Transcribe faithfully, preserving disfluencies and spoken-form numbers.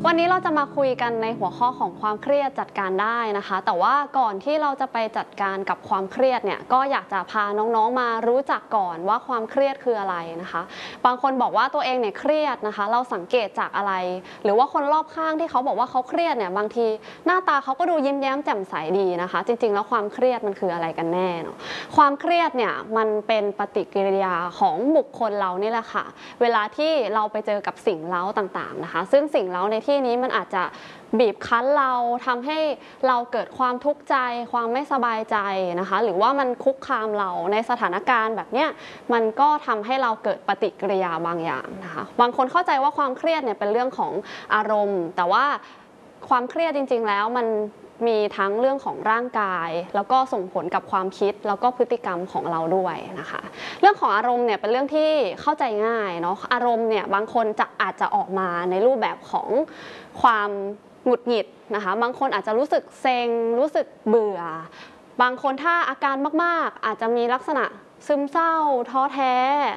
วันนี้เราจะมาคุยกันในหัวข้อของความเครียดจัดการได้นะคะแต่ว่าก่อนที่เราจะไปจัดการกับความเครียดเนี่ยก็อยากจะพาน้องๆมารู้จักก่อนว่าความเครียดคืออะไรนะคะบางคนบอกว่าตัวเองเนี่ยเครียดนะคะเราสังเกตจากอะไรหรือว่าคนรอบข้างที่เขาบอกว่าเขาเครียดเนี่ยบางทีหน้าตาเขาก็ดูยิ้มแย้มแจ่มใสดีนะคะจริงๆแล้วความเครียดมันคืออะไรกันแน่เนาะความเครียดเนี่ยมันเป็นปฏิกิริยาของบุคคลเรานี่แหละค่ะเวลาที่เราไปเจอกับสิ่งเร้าต่างๆนะคะซึ่งสิ่งเร้าในที่นี้มันอาจจะบีบคั้นเราทำให้เราเกิดความทุกข์ใจความไม่สบายใจนะคะหรือว่ามันคุกคามเราในสถานการณ์แบบเนี้ยมันก็ทำให้เราเกิดปฏิกิริยาบางอย่างนะคะบางคนเข้าใจว่าความเครียดเนี่ยเป็นเรื่องของอารมณ์แต่ว่าความเครียดจริงๆแล้วมันมีทั้งเรื่องของร่างกายแล้วก็ส่งผลกับความคิดแล้วก็พฤติกรรมของเราด้วยนะคะเรื่องของอารมณ์เนี่ยเป็นเรื่องที่เข้าใจง่ายเนาะอารมณ์เนี่ยบางคนจะอาจจะออกมาในรูปแบบของความหงุดหงิดนะคะบางคนอาจจะรู้สึกเซ็งรู้สึกเบื่อบางคนถ้าอาการมากๆอาจจะมีลักษณะซึมเศร้าท้อแท้